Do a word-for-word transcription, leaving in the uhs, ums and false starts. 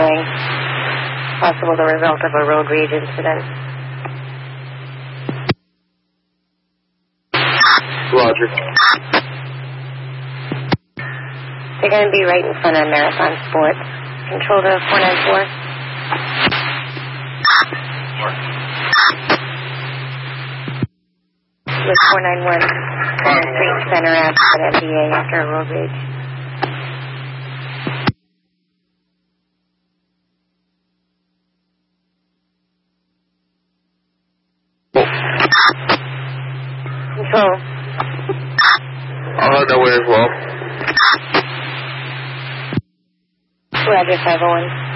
Possible the result of a road rage incident. Roger. They're going to be right in front of Marathon Sports. Control to four nine four. With four nine one. Street Center Ave at M D A after a road rage. Control. I'll head that way as well. Roger, five oh one.